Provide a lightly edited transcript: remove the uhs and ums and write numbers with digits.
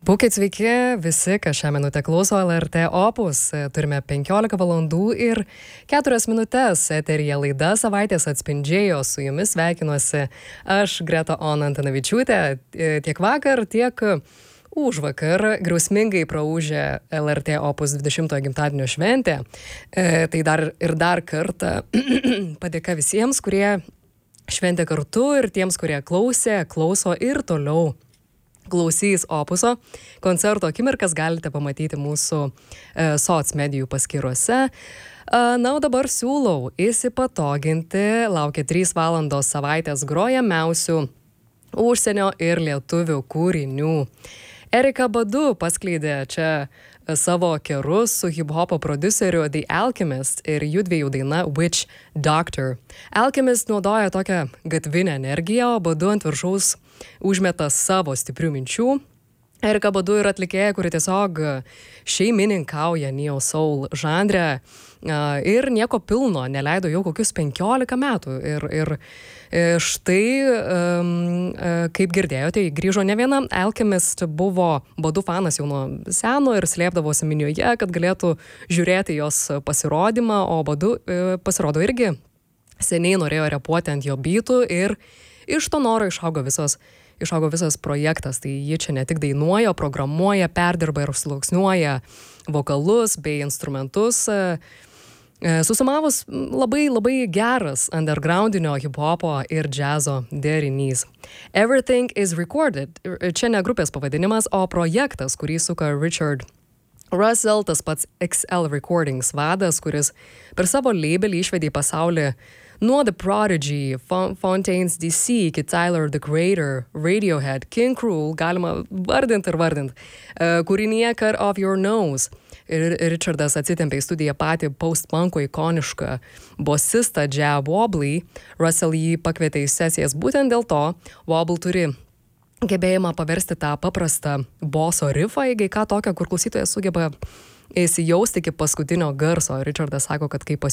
Būkit sveiki visi, kas šią minutę klauso LRT Opus. Turime 15 valandų ir 4 minutės. Eteryje laida Savaitės atspindžiai, su jumis sveikinuosi aš, Greta Ona Antanavičiūtė. Tiek vakar, tiek užvakar griausmingai praūžė LRT Opus 20-ojo gimtadienio šventė. Tai dar kartą padėka visiems, kurie šventė kartu, ir tiems, kurie klauso ir toliau klausys Opuso. Koncerto akimirkas galite pamatyti mūsų socmedijų paskyruose. Na, o dabar siūlau įsipatoginti. Laukia 3 valandos savaitės grojamiausių užsienio ir lietuvių kūrinių. Erika Badu paskleidė čia savo kerus su hip-hopo prodiuseriu The Alchemist ir jų dviejų daina Witch Doctor. Alchemist naudoja tokią gatvinę energiją, o Badu ant viršaus užmeta savo stiprių minčių. Erika Badu yra atlikėja, kuri tiesiog šeimininkauja neo soul žanre ir nieko pilno neleido jau kokius 15 metų. Ir štai, kaip girdėjote, grįžo ne viena. Alchemist buvo Badu fanas jau nuo seno ir slėpdavosi minioje, kad galėtų žiūrėti jos pasirodymą, o Badu pasirodo irgi seniai norėjo repuoti ant jo beatų ir iš to noro išaugo visas projektas. Tai ji čia ne tik dainuoja, programuoja, perdirba ir sluoksniuoja vokalus bei instrumentus. Susumavus labai geras undergroundinio hip-hopo ir džiazo derinys. Everything is recorded. Čia ne grupės pavadinimas, o projektas, kurį suka Richard Russell, tas pats XL Recordings vadas, kuris per savo labelį išvedė į pasaulį nuo The Prodigy, Fontaines DC iki Tyler, The Creator, Radiohead, King Krul, galima vardint. Kūrinyje Cut Off Your Nose. Ir Richardas atsitempė į studiją patį post-punko ikonišką bosistą Jab Wobbly. Russell jį pakvietė į sesijas būtent dėl to. Wobble turi gebėjimą paversti tą paprastą boso rifą į ką tokio, kur klausytojas sugeba įsijausti iki paskutinio garso. Richardas sako, kad kai